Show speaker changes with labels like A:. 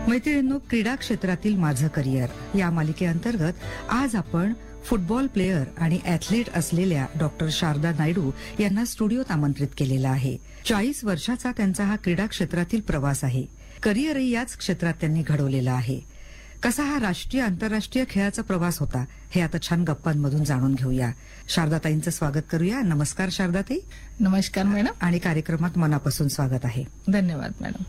A: मैत्रिणींनो, क्रीडा क्षेत्रातील माझं करिअर या मालिकेअंतर्गत आज आपण फुटबॉल प्लेयर आणि ऍथलीट असलेल्या डॉक्टर शारदा नायडू यांना स्टुडिओत आमंत्रित केलेला आहे. 40 वर्षाचा त्यांचा हा क्रीडा क्षेत्रातील प्रवास आहे. करिअरही याच क्षेत्रात त्यांनी घडवलेला आहे. कसा हा राष्ट्रीय आंतरराष्ट्रीय खेळाचा प्रवास होता हे आता छान गप्पांमधून जाणून घेऊया. शारदाताईंचं स्वागत करूया. नमस्कार शारदाताई.
B: नमस्कार मॅडम.
A: आणि कार्यक्रमात मनापासून स्वागत आहे.
B: धन्यवाद मॅडम.